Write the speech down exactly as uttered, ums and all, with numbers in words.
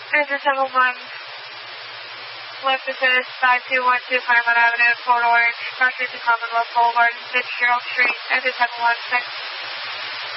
Engine seven one, left assist five two one two Claremont Avenue, Fort Orange, cross street to Commonwealth Boulevard, Fitzgerald Street, engine seven one, six.